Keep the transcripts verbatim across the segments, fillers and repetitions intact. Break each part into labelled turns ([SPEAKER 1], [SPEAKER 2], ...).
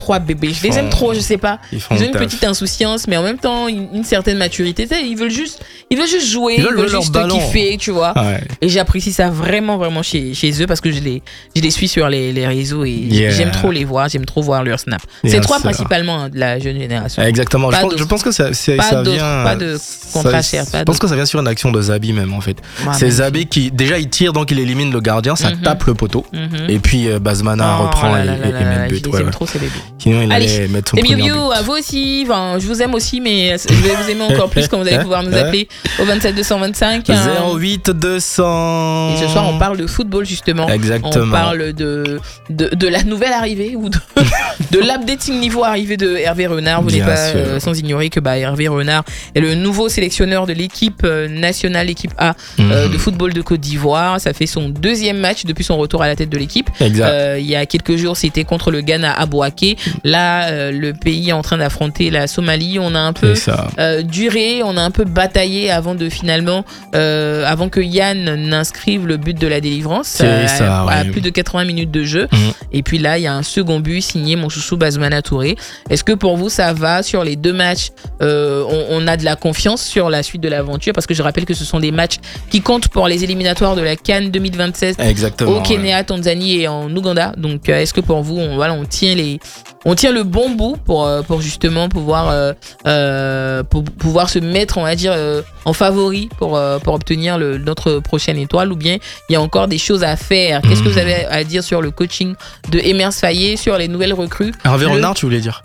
[SPEAKER 1] trois bébés. Je les
[SPEAKER 2] font...
[SPEAKER 1] aime trop, je sais pas.
[SPEAKER 2] Ils,
[SPEAKER 1] ils ont une
[SPEAKER 2] taf.
[SPEAKER 1] petite insouciance, mais en même temps une, une certaine maturité. Tu sais, ils veulent juste, ils veulent juste jouer,
[SPEAKER 2] ils veulent,
[SPEAKER 1] ils veulent juste
[SPEAKER 2] ballon.
[SPEAKER 1] kiffer, tu vois.
[SPEAKER 2] Ouais.
[SPEAKER 1] Et j'apprécie ça vraiment, vraiment chez, chez eux parce que je les, je les suis sur les, les réseaux et
[SPEAKER 2] Yeah.
[SPEAKER 1] j'aime trop les voir, j'aime trop voir leur snap.
[SPEAKER 2] Yes,
[SPEAKER 1] C'est trois
[SPEAKER 2] sir.
[SPEAKER 1] principalement hein, de la jeune génération.
[SPEAKER 2] Exactement. Je pense, je pense que ça, c'est,
[SPEAKER 1] pas
[SPEAKER 2] ça
[SPEAKER 1] d'autres,
[SPEAKER 2] vient.
[SPEAKER 1] pas de contrat cher.
[SPEAKER 2] Je pense que ça vient sur une action de Zabi même en fait.
[SPEAKER 1] Ouais,
[SPEAKER 2] c'est
[SPEAKER 1] mais...
[SPEAKER 2] Zabi qui déjà il tire donc il élimine le gardien, ça
[SPEAKER 1] Mm-hmm.
[SPEAKER 2] tape le poteau.
[SPEAKER 1] Mm-hmm.
[SPEAKER 2] Et puis euh, Bazmana
[SPEAKER 1] oh,
[SPEAKER 2] reprend
[SPEAKER 1] là,
[SPEAKER 2] et,
[SPEAKER 1] là, là,
[SPEAKER 2] et,
[SPEAKER 1] là,
[SPEAKER 2] et met
[SPEAKER 1] là,
[SPEAKER 2] le but.
[SPEAKER 1] je les
[SPEAKER 2] Ouais,
[SPEAKER 1] aime
[SPEAKER 2] ouais.
[SPEAKER 1] trop ces bébés.
[SPEAKER 2] Sinon il
[SPEAKER 1] Allez,
[SPEAKER 2] allait mettre son
[SPEAKER 1] et
[SPEAKER 2] premier
[SPEAKER 1] Bio,
[SPEAKER 2] but.
[SPEAKER 1] à vous aussi, enfin, je vous aime aussi, mais je vais vous aimer encore plus quand vous allez pouvoir nous appeler au vingt-sept deux cent vingt-cinq. Hein.
[SPEAKER 2] zéro huit deux cents.
[SPEAKER 1] Et ce soir, on parle de football justement.
[SPEAKER 2] Exactement.
[SPEAKER 1] On parle de, de, de la nouvelle arrivée ou de, de l'updating niveau arrivée de Hervé Renard. Vous n'êtes pas euh, sans ignorer que bah, Hervé Renard est le nouveau sélectionneur de l'équipe euh, nationale, l'équipe A euh,
[SPEAKER 2] mmh.
[SPEAKER 1] de football de Côte d'Ivoire. Ça fait son deuxième match depuis son retour à la tête de l'équipe.
[SPEAKER 2] Exact.
[SPEAKER 1] Euh, il y a quelques jours, c'était contre le Ghana à Bouaké. Là, euh, le pays est en train d'affronter la Somalie. On a un peu euh, duré, on a un peu bataillé avant de finalement, euh, avant que Yann n'inscrive le but de la délivrance.
[SPEAKER 2] C'est
[SPEAKER 1] à,
[SPEAKER 2] ça,
[SPEAKER 1] à
[SPEAKER 2] oui.
[SPEAKER 1] plus de quatre-vingts minutes de jeu.
[SPEAKER 2] Mmh.
[SPEAKER 1] Et puis là, il y a un second but signé mon chouchou Bazmana Touré. Est-ce que pour vous, ça va sur les deux matchs euh, on, on a de la confiance sur la suite de l'aventure parce que je rappelle que ce sont des matchs qui comptent pour les éliminatoires de la CAN deux mille vingt-sept
[SPEAKER 2] Exactement,
[SPEAKER 1] au Kenya,
[SPEAKER 2] ouais.
[SPEAKER 1] Tanzanie et en Ouganda. Donc, euh, est-ce que pour vous, on, voilà, on tient les, on tient le bon bout pour euh, pour justement pouvoir euh, euh, pour pouvoir se mettre, on va dire, euh, en favori pour euh, pour obtenir le, notre prochaine étoile, ou bien il y a encore des choses à faire. Qu'est-ce mmh. que vous avez à dire sur le coaching de Emers Faye, sur les nouvelles recrues?
[SPEAKER 2] Hervé
[SPEAKER 1] le...
[SPEAKER 2] Renard, tu voulais dire?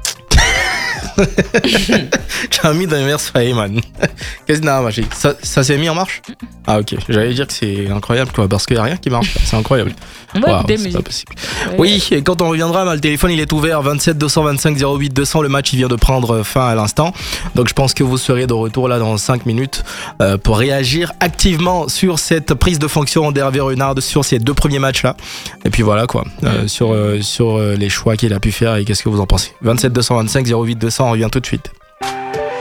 [SPEAKER 2] J'ai mis dans Emers Faye, man. Qu'est-ce que non, ça, ça s'est mis en marche? Ah ok, j'allais dire que c'est incroyable quoi, parce qu'il n'y a rien qui marche, c'est incroyable.
[SPEAKER 1] Wow,
[SPEAKER 2] c'est pas possible. Ouais. Oui, et quand on reviendra, le téléphone il est ouvert, vingt-sept deux cent vingt-cinq zéro huit deux cents, le match il vient de prendre fin à l'instant, donc je pense que vous serez de retour là dans cinq minutes euh, pour réagir activement sur cette prise de fonction d'Hervé Renard, sur ces deux premiers matchs là, et puis voilà quoi, euh, mmh. sur, euh, sur euh, les choix qu'il a pu faire et qu'est-ce que vous en pensez. Vingt-sept deux cent vingt-cinq zéro huit deux cents, on revient tout de suite.